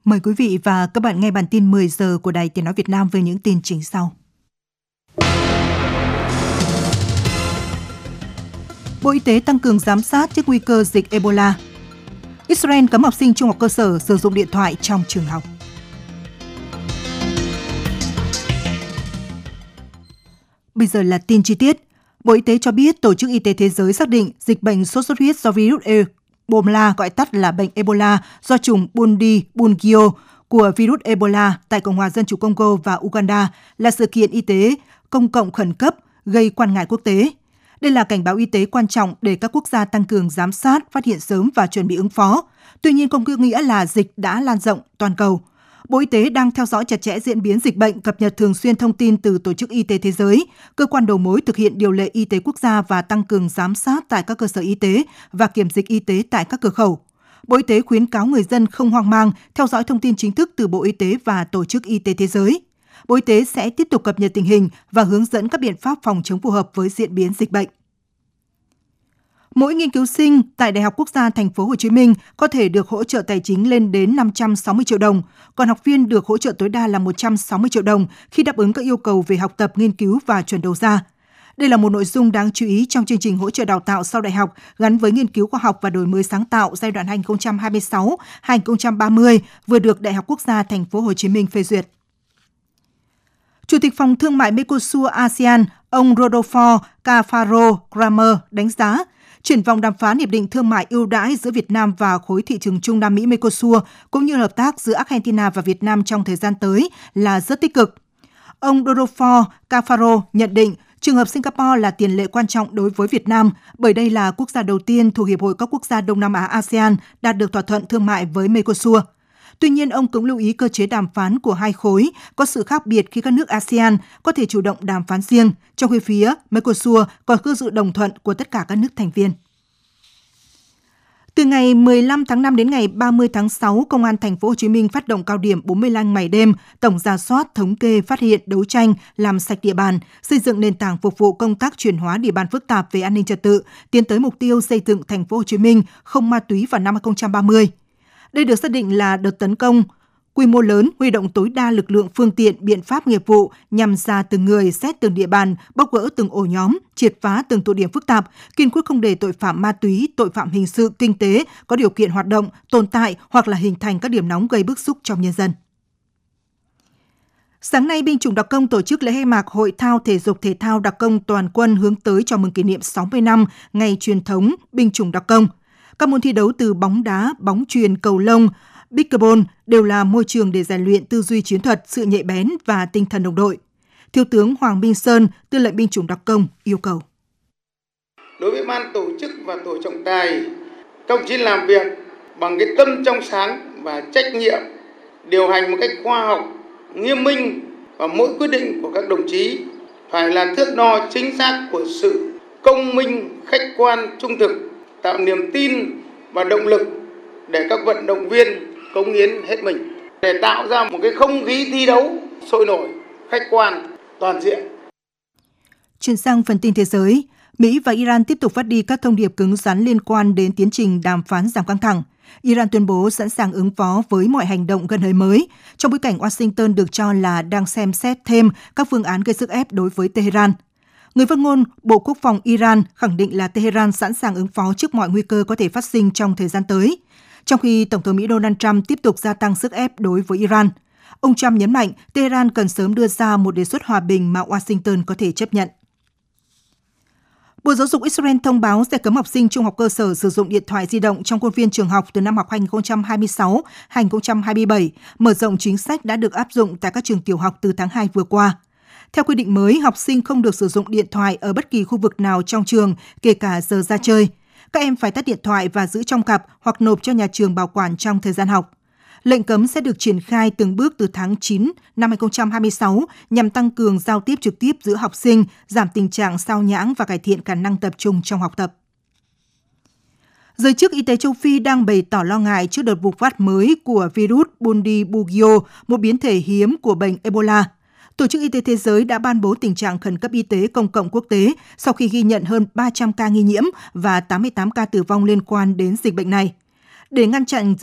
Mời quý vị và các bạn nghe bản tin 10 giờ của Đài Tiếng nói Việt Nam với những tin chính sau. Bộ Y tế tăng cường giám sát trước nguy cơ dịch Ebola. Israel cấm học sinh trung học cơ sở sử dụng điện thoại trong trường học. Bây giờ là tin chi tiết. Bộ Y tế cho biết Tổ chức Y tế Thế giới xác định dịch bệnh sốt xuất huyết do virus Ebola, gọi tắt là bệnh Ebola, do chủng Bundibugyo của virus Ebola tại Cộng hòa Dân chủ Congo và Uganda là sự kiện y tế công cộng khẩn cấp gây quan ngại quốc tế. Đây là cảnh báo y tế quan trọng để các quốc gia tăng cường giám sát, phát hiện sớm và chuẩn bị ứng phó. Tuy nhiên, không có nghĩa là dịch đã lan rộng toàn cầu. Bộ Y tế đang theo dõi chặt chẽ diễn biến dịch bệnh, cập nhật thường xuyên thông tin từ Tổ chức Y tế Thế giới, cơ quan đầu mối thực hiện điều lệ y tế quốc gia và tăng cường giám sát tại các cơ sở y tế và kiểm dịch y tế tại các cửa khẩu. Bộ Y tế khuyến cáo người dân không hoang mang, theo dõi thông tin chính thức từ Bộ Y tế và Tổ chức Y tế Thế giới. Bộ Y tế sẽ tiếp tục cập nhật tình hình và hướng dẫn các biện pháp phòng chống phù hợp với diễn biến dịch bệnh. Mỗi nghiên cứu sinh tại Đại học Quốc gia Thành phố Hồ Chí Minh có thể được hỗ trợ tài chính lên đến 560 triệu đồng, còn học viên được hỗ trợ tối đa là 160 triệu đồng khi đáp ứng các yêu cầu về học tập, nghiên cứu và chuẩn đầu ra. Đây là một nội dung đáng chú ý trong chương trình hỗ trợ đào tạo sau đại học gắn với nghiên cứu khoa học và đổi mới sáng tạo giai đoạn 2026-2030 vừa được Đại học Quốc gia Thành phố Hồ Chí Minh phê duyệt. Chủ tịch Phòng Thương mại Mercosur ASEAN, ông Rodolfo Cafaro Kramer đánh giá triển vọng đàm phán hiệp định thương mại ưu đãi giữa Việt Nam và khối thị trường chung Nam Mỹ Mercosur cũng như hợp tác giữa Argentina và Việt Nam trong thời gian tới là rất tích cực. Ông Rodolfo Cafaro nhận định trường hợp Singapore là tiền lệ quan trọng đối với Việt Nam bởi đây là quốc gia đầu tiên thuộc Hiệp hội các quốc gia Đông Nam Á ASEAN đạt được thỏa thuận thương mại với Mercosur. Tuy nhiên, ông cũng lưu ý cơ chế đàm phán của hai khối có sự khác biệt khi các nước ASEAN có thể chủ động đàm phán riêng, trong khi phía Mercosur còn có sự đồng thuận của tất cả các nước thành viên. Từ ngày 15 tháng 5 đến ngày 30 tháng 6, Công an Thành phố Hồ Chí Minh phát động cao điểm 45 ngày đêm, tổng rà soát, thống kê, phát hiện, đấu tranh, làm sạch địa bàn, xây dựng nền tảng phục vụ công tác chuyển hóa địa bàn phức tạp về an ninh trật tự, tiến tới mục tiêu xây dựng Thành phố Hồ Chí Minh không ma túy vào năm 2030. Đây được xác định là đợt tấn công quy mô lớn, huy động tối đa lực lượng, phương tiện, biện pháp nghiệp vụ nhằm ra từng người, xét từng địa bàn, bóc gỡ từng ổ nhóm, triệt phá từng tụ điểm phức tạp, kiên quyết không để tội phạm ma túy, tội phạm hình sự, kinh tế có điều kiện hoạt động, tồn tại hoặc là hình thành các điểm nóng gây bức xúc trong nhân dân. Sáng nay, binh chủng đặc công tổ chức lễ khai mạc Hội thao thể dục thể thao đặc công toàn quân hướng tới chào mừng kỷ niệm 60 năm ngày truyền thống binh chủng đặc công. Các môn thi đấu từ bóng đá, bóng chuyền, cầu lông, pickleball đều là môi trường để rèn luyện tư duy chiến thuật, sự nhạy bén và tinh thần đồng đội. Thiếu tướng Hoàng Minh Sơn, Tư lệnh binh chủng đặc công yêu cầu. Đối với ban tổ chức và tổ trọng tài, các đồng chí làm việc bằng cái tâm trong sáng và trách nhiệm, điều hành một cách khoa học, nghiêm minh và mỗi quyết định của các đồng chí phải là thước đo chính xác của sự công minh, khách quan, trung thực, tạo niềm tin và động lực để các vận động viên cống hiến hết mình, để tạo ra một cái không khí thi đấu sôi nổi, khách quan, toàn diện. Chuyển sang phần tin thế giới, Mỹ và Iran tiếp tục phát đi các thông điệp cứng rắn liên quan đến tiến trình đàm phán giảm căng thẳng. Iran tuyên bố sẵn sàng ứng phó với mọi hành động gần hơi mới, trong bối cảnh Washington được cho là đang xem xét thêm các phương án gây sức ép đối với Tehran. Người phát ngôn Bộ Quốc phòng Iran khẳng định là Tehran sẵn sàng ứng phó trước mọi nguy cơ có thể phát sinh trong thời gian tới. Trong khi Tổng thống Mỹ Donald Trump tiếp tục gia tăng sức ép đối với Iran, ông Trump nhấn mạnh Tehran cần sớm đưa ra một đề xuất hòa bình mà Washington có thể chấp nhận. Bộ Giáo dục Israel thông báo sẽ cấm học sinh trung học cơ sở sử dụng điện thoại di động trong khuôn viên trường học từ năm học 2026-2027, mở rộng chính sách đã được áp dụng tại các trường tiểu học từ tháng 2 vừa qua. Theo quy định mới, học sinh không được sử dụng điện thoại ở bất kỳ khu vực nào trong trường, kể cả giờ ra chơi. Các em phải tắt điện thoại và giữ trong cặp hoặc nộp cho nhà trường bảo quản trong thời gian học. Lệnh cấm sẽ được triển khai từng bước từ tháng 9 năm 2026 nhằm tăng cường giao tiếp trực tiếp giữa học sinh, giảm tình trạng sao nhãng và cải thiện khả năng tập trung trong học tập. Giới chức y tế châu Phi đang bày tỏ lo ngại trước đợt bùng phát mới của virus Bundibugyo, một biến thể hiếm của bệnh Ebola. Tổ chức Y tế Thế giới đã ban bố tình trạng khẩn cấp y tế công cộng quốc tế sau khi ghi nhận hơn 300 ca nghi nhiễm và 88 ca tử vong liên quan đến dịch bệnh này. Để ngăn chặn